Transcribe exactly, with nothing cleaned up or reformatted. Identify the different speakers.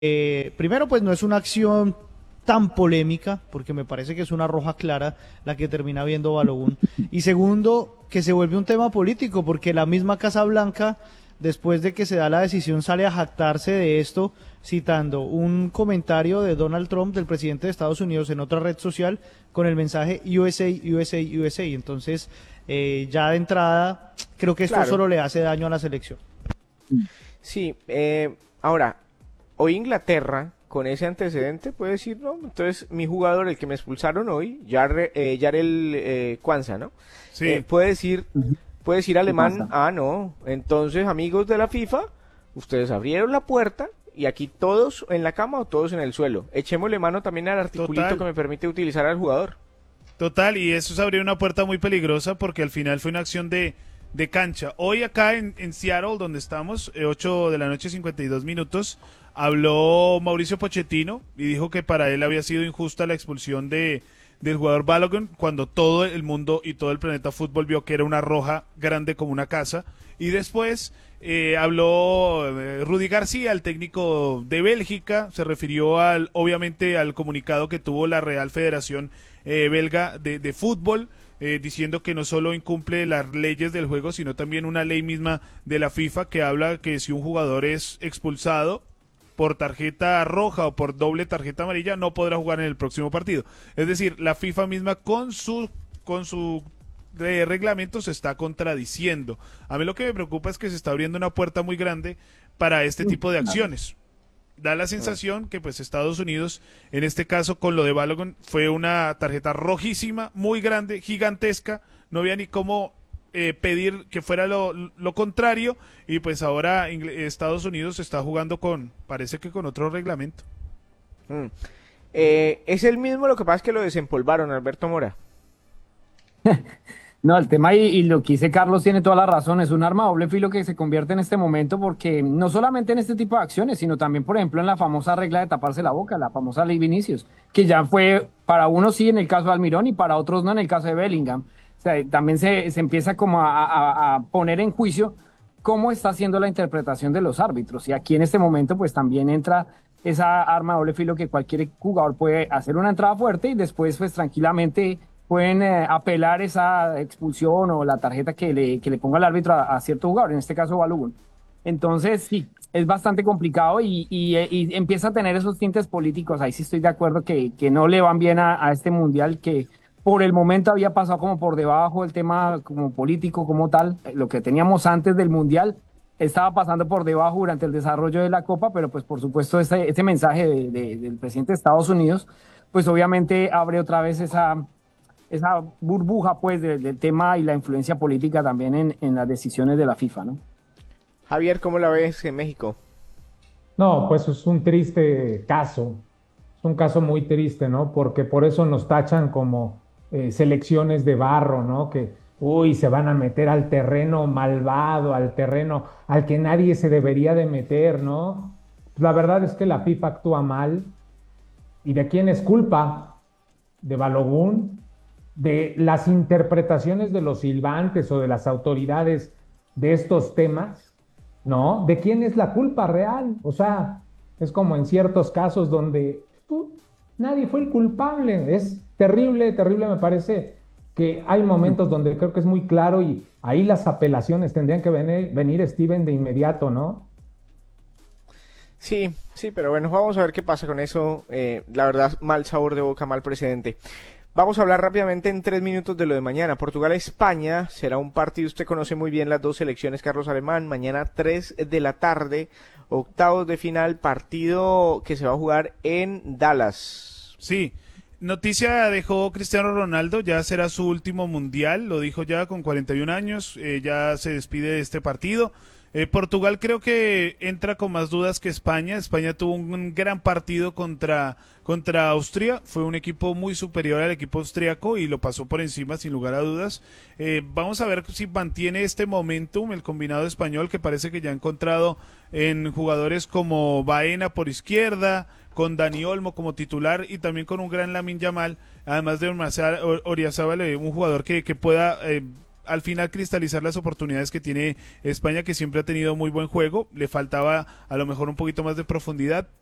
Speaker 1: Eh, primero, pues no es una acción tan polémica, porque me parece que es una roja clara la que termina viendo Balogun. Y segundo, que se vuelve un tema político, porque la misma Casa Blanca, después de que se da la decisión, sale a jactarse de esto, citando un comentario de Donald Trump, del presidente de Estados Unidos, en otra red social, con el mensaje U S A, U S A, U S A. Entonces, eh, ya de entrada, creo que esto
Speaker 2: Claro,
Speaker 1: solo le hace daño a la selección.
Speaker 2: sí. Eh, ahora, hoy Inglaterra, con ese antecedente, puede decir, no, entonces mi jugador, el que me expulsaron hoy, Yar, eh, Yarel eh, Kwanza, ¿no? Eh,
Speaker 3: Sí,
Speaker 2: puede decir,
Speaker 4: Ujú.
Speaker 2: puede decir
Speaker 4: ¿Qué
Speaker 2: alemán,
Speaker 4: pasa?
Speaker 2: ah, no, entonces amigos de la FIFA, ustedes abrieron la puerta y aquí todos en la cama o todos en el suelo. Echémosle mano también al articulito que
Speaker 3: total,
Speaker 2: me permite utilizar al jugador.
Speaker 3: total, y eso se abrió una puerta muy peligrosa porque al final fue una acción de, de cancha. Hoy acá en, en Seattle, donde estamos, eh, ocho de la noche, cincuenta y dos minutos, habló Mauricio Pochettino y dijo que para él había sido injusta la expulsión de del jugador Balogun cuando todo el mundo y todo el planeta fútbol vio que era una roja grande como una casa. Y después eh, habló eh, Rudy García, el técnico de Bélgica, se refirió al obviamente al comunicado que tuvo la Real Federación eh, Belga de, de Fútbol, eh, diciendo que no solo incumple las leyes del juego, sino también una ley misma de la FIFA que habla que si un jugador es expulsado por tarjeta roja o por doble tarjeta amarilla no podrá jugar en el próximo partido. Es decir, la FIFA misma con su con su eh, reglamento se está contradiciendo. A mí lo que me preocupa es que se está abriendo una puerta muy grande para este tipo de acciones. Da la sensación que pues Estados Unidos, en este caso con lo de Balogun, fue una tarjeta rojísima, muy grande, gigantesca, no había ni cómo eh, pedir que fuera lo, lo contrario, y pues ahora Ingl- Estados Unidos está jugando con, parece que con otro reglamento.
Speaker 2: Mm. Eh, es el mismo, lo que pasa es que lo desempolvaron, Alberto Mora.
Speaker 4: No, el tema y, y lo que dice Carlos tiene toda la razón, es un arma de doble filo que se convierte en este momento porque no solamente en este tipo de acciones, sino también, por ejemplo, en la famosa regla de taparse la boca, la famosa ley Vinicius, que ya fue para unos sí en el caso de Almirón y para otros no en el caso de Bellingham. O sea, también se, se empieza como a, a- a poner en juicio cómo está haciendo la interpretación de los árbitros. Y aquí en este momento pues también entra esa arma de doble filo que cualquier jugador puede hacer una entrada fuerte y después pues tranquilamente pueden eh, apelar esa expulsión o la tarjeta que le, que le ponga el árbitro a, a cierto jugador, en este caso Balogun. Entonces, sí, es bastante complicado y, y, eh, y empieza a tener esos tintes políticos. Ahí sí estoy de acuerdo que, que no le van bien a, a este mundial, que por el momento había pasado como por debajo el tema como político, como tal. Lo que teníamos antes del mundial estaba pasando por debajo durante el desarrollo de la Copa, pero pues por supuesto ese, ese mensaje de, de, del presidente de Estados Unidos, pues obviamente abre otra vez esa esa burbuja pues de- del tema y la influencia política también en, en las decisiones de la FIFA, ¿no?
Speaker 2: Javier, ¿cómo la ves en México?
Speaker 5: No, pues es un triste caso, es un caso muy triste, ¿no? Porque por eso nos tachan como eh, selecciones de barro, ¿no? Que, uy, se van a meter al terreno malvado, al terreno al que nadie se debería de meter, ¿no? La verdad es que la FIFA actúa mal. ¿Y de quién es culpa? ¿De Balogun? ¿De las interpretaciones de los silbantes o de las autoridades de estos temas? ¿No? ¿De quién es la culpa real? O sea, es como en ciertos casos donde tú, nadie fue el culpable. Es terrible, terrible, me parece que hay momentos donde creo que es muy claro y ahí las apelaciones tendrían que venir, venir Steven de inmediato, ¿no?
Speaker 2: Sí, sí, pero bueno, vamos a ver qué pasa con eso. Eh, la verdad, mal sabor de boca, mal precedente. Vamos a hablar rápidamente en tres minutos de lo de mañana. Portugal-España será un partido, usted conoce muy bien las dos selecciones, Carlos Alemán. Mañana tres de la tarde, octavos de final, partido que se va a jugar en Dallas.
Speaker 3: Sí, noticia dejó Cristiano Ronaldo, ya será su último mundial, lo dijo ya con cuarenta y un años, eh, ya se despide de este partido. Eh, Portugal creo que entra con más dudas que España. España tuvo un, un gran partido contra, contra Austria, fue un equipo muy superior al equipo austriaco y lo pasó por encima sin lugar a dudas. Eh, vamos a ver si mantiene este momentum el combinado español, que parece que ya ha encontrado en jugadores como Baena por izquierda, con Dani Olmo como titular y también con un gran Lamine Yamal, además de Oriazábal, un jugador que, que pueda eh, al final cristalizar las oportunidades que tiene España, que siempre ha tenido muy buen juego. Le faltaba a lo mejor un poquito más de profundidad,